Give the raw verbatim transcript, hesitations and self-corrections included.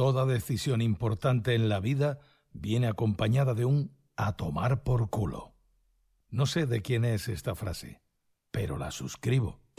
Toda decisión importante en la vida viene acompañada de un a tomar por culo. No sé de quién es esta frase, pero la suscribo.